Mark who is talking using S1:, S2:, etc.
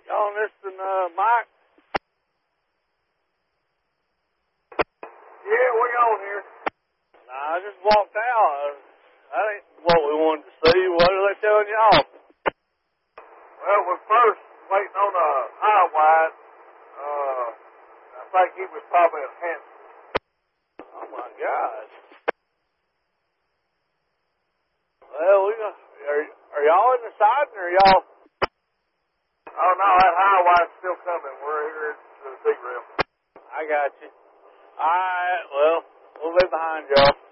S1: Y'all listen, Mike?
S2: Yeah, we on here.
S1: Nah, I just walked out. That ain't what we wanted to see. What are they telling y'all?
S2: Well, we're first waiting on a high wide. I think he was probably a Hanson.
S1: Oh, my gosh. Well, are y'all in the siding or y'all?
S2: Oh, no, that high wide's still coming. We're here at the big rail.
S1: I got you. All right, well, we'll be behind y'all.